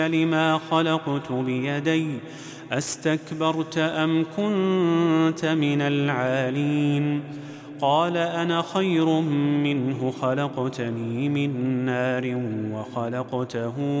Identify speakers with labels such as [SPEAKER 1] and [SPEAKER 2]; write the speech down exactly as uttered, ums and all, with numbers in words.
[SPEAKER 1] لما خلقت بيدي أستكبرت أم كنت من العالين قال أنا خير منه خلقتني من نار وخلقته